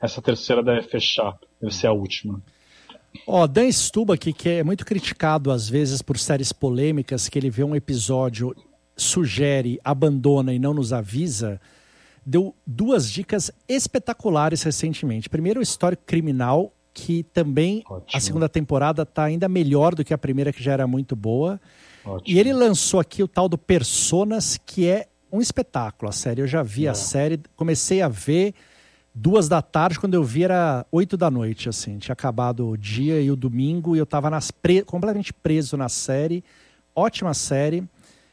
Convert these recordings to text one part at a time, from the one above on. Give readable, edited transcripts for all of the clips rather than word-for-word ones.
essa terceira deve fechar, deve ser a última. Dan Stubach, que é muito criticado às vezes por séries polêmicas, que ele vê um episódio, sugere, abandona e não nos avisa, deu 2 dicas espetaculares recentemente. Primeiro, o Histórico Criminal, que também a segunda temporada está ainda melhor do que a primeira, que já era muito boa. Ótimo. E ele lançou aqui o tal do Personas, que é um espetáculo, a série. Eu já vi a série, comecei a ver 2 da tarde, quando eu vi era 8 da noite, assim. Tinha acabado o dia e o domingo e eu estava completamente preso na série. Ótima série.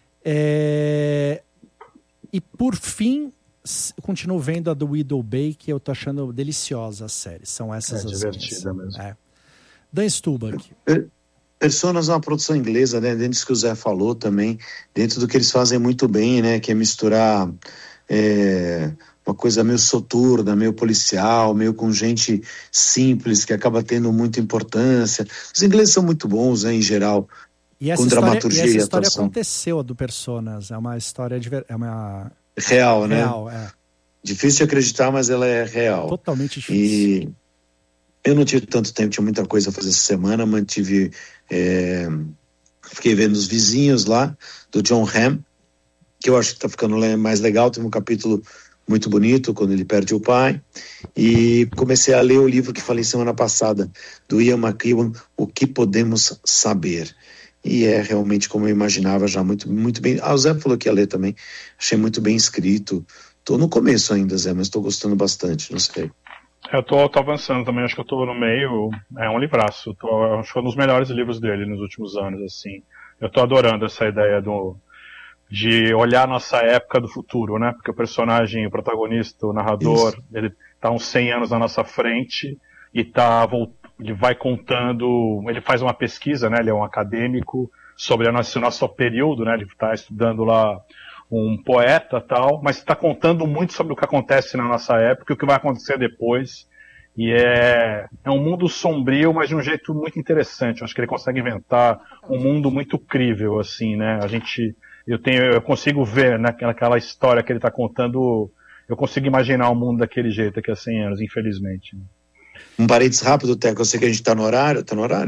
E por fim, eu continuo vendo a do Widow Bay, que eu tô achando deliciosa a série. São essas as divertida mesmo. Dan Stubach. Personas é uma produção inglesa, né? Dentro disso que o Zé falou também, dentro do que eles fazem muito bem, né? Que é misturar uma coisa meio soturna, meio policial, meio com gente simples, que acaba tendo muita importância. Os ingleses são muito bons, né, em geral, com dramaturgia e atuação. Essa história aconteceu, a do Personas. É uma história real, né? Real, Difícil de acreditar, mas ela é real. Totalmente difícil. E eu não tive tanto tempo, tinha muita coisa a fazer essa semana, fiquei vendo Os Vizinhos lá, do John Hamm, que eu acho que tá ficando mais legal. Tem um capítulo muito bonito, quando ele perde o pai, e comecei a ler o livro que falei semana passada, do Ian McEwan, O Que Podemos Saber. E é realmente como eu imaginava, já muito, muito bem. O Zé falou que ia ler também, achei muito bem escrito. Tô no começo ainda, Zé, mas tô gostando bastante, não sei. Eu tô avançando também, acho que eu tô no meio, é um livraço, acho que é um dos melhores livros dele nos últimos anos, assim. Eu tô adorando essa ideia de olhar a nossa época do futuro, né? Porque o personagem, o protagonista, o narrador, ele tá uns 100 anos na nossa frente e ele vai contando, ele faz uma pesquisa, né? Ele é um acadêmico sobre o nosso período, né? Ele tá estudando lá um poeta tal, mas está contando muito sobre o que acontece na nossa época e o que vai acontecer depois. E é um mundo sombrio, mas de um jeito muito interessante. Eu acho que ele consegue inventar um mundo muito crível, assim, né? Eu consigo ver, né, naquela história que ele está contando, eu consigo imaginar o mundo daquele jeito daqui a 100 anos, infelizmente. Um parênteses rápido, Teco, eu sei que a gente tá no horário?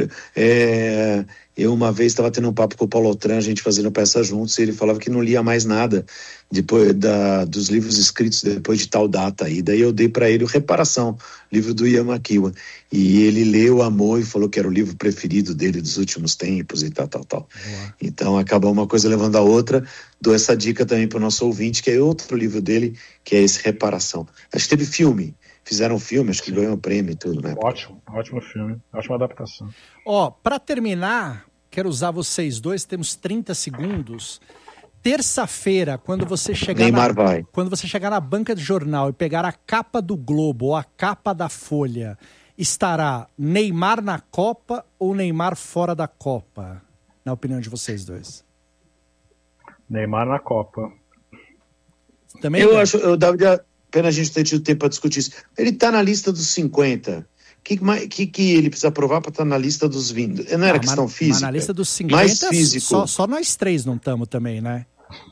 Eu uma vez estava tendo um papo com o Paulo Otran, a gente fazendo peça juntos, e ele falava que não lia mais nada depois dos livros escritos depois de tal data aí. Daí eu dei para ele o Reparação, livro do Ian McEwan, e ele leu, amou e falou que era o livro preferido dele dos últimos tempos e tal. Então acabou uma coisa levando a outra. Dou essa dica também para o nosso ouvinte, que é outro livro dele, que é esse Reparação. Acho que teve filme. Fizeram um filme, acho que ganhou um prêmio e tudo, né? Ótimo filme, ótima adaptação. Para terminar, quero usar vocês dois, temos 30 segundos. Terça-feira, quando você chegar na banca de jornal e pegar a capa do Globo ou a capa da Folha, estará Neymar na Copa ou Neymar fora da Copa? Na opinião de vocês dois. Neymar na Copa. Também eu acho, pena a gente ter tido tempo para discutir isso. Ele está na lista dos 50. Que ele precisa provar para estar na lista dos 20? Não era questão física? Mas na lista dos 50, mais físico. Só nós 3 não estamos também, né?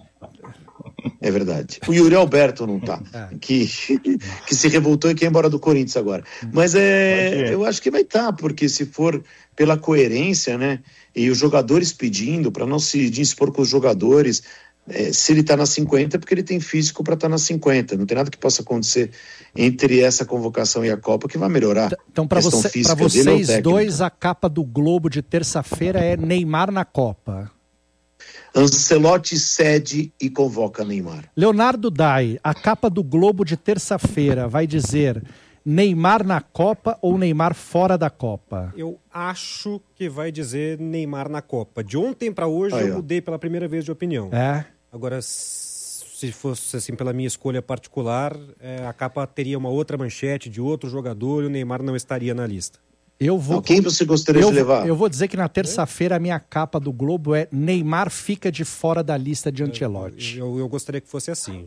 É verdade. O Yuri Alberto não tá. Que se revoltou e quer ir embora do Corinthians agora. Mas eu acho que vai estar, porque se for pela coerência, né? E os jogadores pedindo, para não se dispor com os jogadores... se ele está na 50 é porque ele tem físico para estar na 50. Não tem nada que possa acontecer entre essa convocação e a Copa que vai melhorar. Então, para vocês dois, a capa do Globo de terça-feira é Neymar na Copa. Ancelotti cede e convoca Neymar. Leonardo Dai, a capa do Globo de terça-feira vai dizer Neymar na Copa ou Neymar fora da Copa? Eu acho que vai dizer Neymar na Copa. De ontem para hoje eu mudei pela primeira vez de opinião. Agora, se fosse assim pela minha escolha particular, a capa teria uma outra manchete de outro jogador e o Neymar não estaria na lista. Quem você gostaria de levar? Eu vou dizer que na terça-feira a minha capa do Globo é Neymar fica de fora da lista de Ancelotti. Eu gostaria que fosse assim.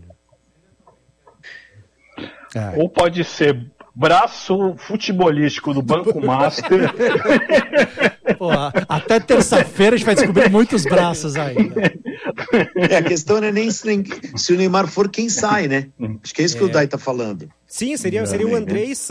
Ou pode ser braço futebolístico do Banco Master. Pô, até terça-feira a gente vai descobrir muitos braços ainda. A questão não é nem se o Neymar for quem sai, né? Acho que é isso que o Dai tá falando. Sim, seria o Andrei